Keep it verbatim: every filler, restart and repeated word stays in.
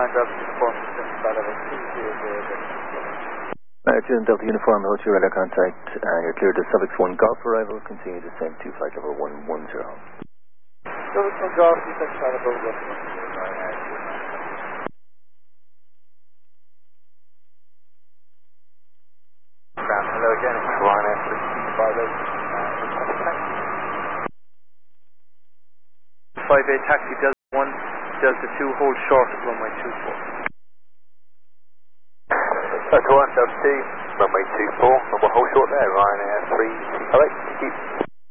nine Delta Uniform, flight level two zero zero zero. Alright, Delta Uniform, hold your radar contact, and you're cleared to Suffix one Golf arrival, continue descent to flight level one one zero. Suffix one Golf, descent to flight level one one zero, Ryanair two nine. Ground, hello again, it's Ryanair three five eight, five eight taxi, Delta one, Delta two, hold short at runway two four. Delta one, Delta two, runway two four, and we'll hold short there, Ryanair three five eight, thank you.